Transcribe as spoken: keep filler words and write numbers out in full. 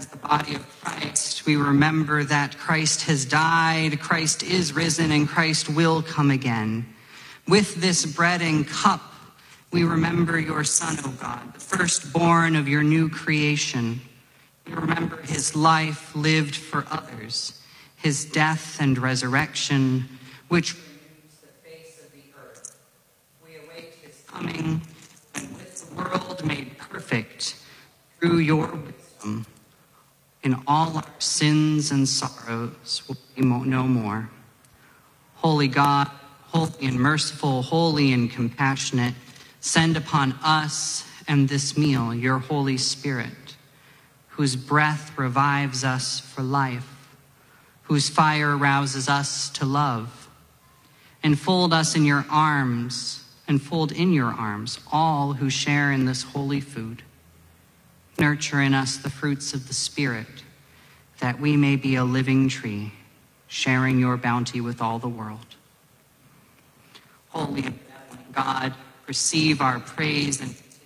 the body of Christ, we remember that Christ has died, Christ is risen, and Christ will come again. With this bread and cup, we remember your Son, O God, the firstborn of your new creation. We remember his life lived for others, his death and resurrection, which renews the face of the earth. We await his coming, and with the world made perfect through your wisdom, in all our sins and sorrows will be no more. Holy God, holy and merciful, holy and compassionate, send upon us and this meal your Holy Spirit, whose breath revives us for life, whose fire rouses us to love. Enfold us in your arms, enfold in your arms all who share in this holy food. Nurture in us the fruits of the Spirit, that we may be a living tree, sharing your bounty with all the world. Holy and benevolent God, receive our praise and